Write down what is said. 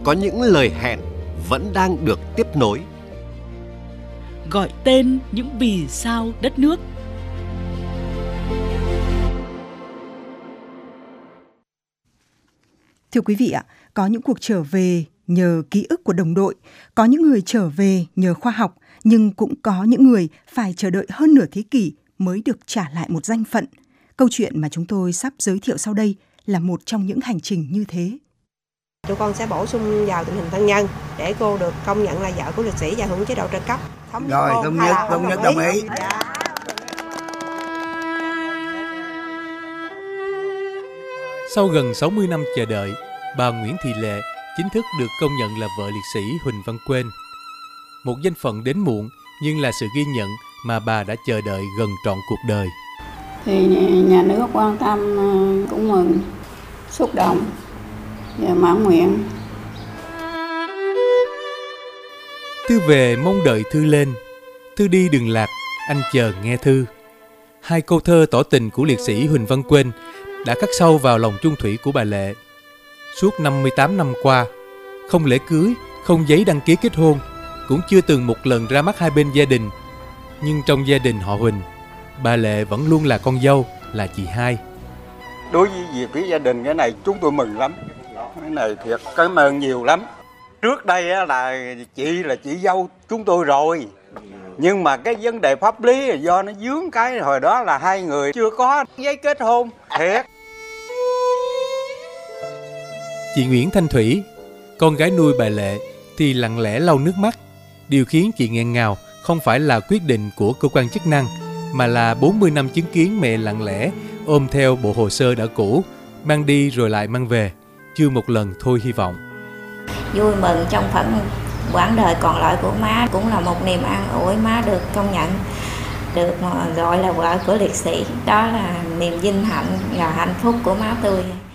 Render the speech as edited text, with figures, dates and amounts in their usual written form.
có những lời hẹn vẫn đang được tiếp nối. Gọi tên những vì sao đất nước. Thưa quý vị ạ, có những cuộc trở về nhờ ký ức của đồng đội, có những người trở về nhờ khoa học, nhưng cũng có những người phải chờ đợi hơn nửa thế kỷ mới được trả lại một danh phận. Câu chuyện mà chúng tôi sắp giới thiệu sau đây là một trong những hành trình như thế. Tụi con sẽ bổ sung vào tình hình thân nhân để cô được công nhận là vợ của liệt sĩ và hưởng chế độ trợ cấp. Thống nhất đồng ý. Sau gần 60 năm chờ đợi, bà Nguyễn Thị Lệ chính thức được công nhận là vợ liệt sĩ Huỳnh Văn Quên. Một danh phận đến muộn nhưng là sự ghi nhận mà bà đã chờ đợi gần trọn cuộc đời. Thì nhà nước quan tâm cũng mừng, xúc động và mãn nguyện. Thư về mong đợi thư lên, thư đi đừng lạc, anh chờ nghe thư. Hai câu thơ tỏ tình của liệt sĩ Huỳnh Văn Quên đã khắc sâu vào lòng chung thủy của bà Lệ. Suốt 58 năm qua, không lễ cưới, không giấy đăng ký kết hôn, cũng chưa từng một lần ra mắt hai bên gia đình. Nhưng trong gia đình họ Huỳnh, bà Lệ vẫn luôn là con dâu, là chị hai. Đối với việc phía gia đình cái này chúng tôi mừng lắm. Cái này thiệt cảm ơn nhiều lắm. Trước đây là chị dâu chúng tôi rồi. Nhưng mà cái vấn đề pháp lý là do nó vướng cái hồi đó là hai người chưa có giấy kết hôn. Thiệt. Chị Nguyễn Thanh Thủy, con gái nuôi bà Lệ, thì lặng lẽ lau nước mắt. Điều khiến chị nghẹn ngào không phải là quyết định của cơ quan chức năng, mà là 40 năm chứng kiến mẹ lặng lẽ ôm theo bộ hồ sơ đã cũ, mang đi rồi lại mang về, chưa một lần thôi hy vọng. Vui mừng trong phần quãng đời còn lại của má, cũng là một niềm an ủi má được công nhận, được gọi là vợ của liệt sĩ. Đó là niềm vinh hạnh và hạnh phúc của má tôi.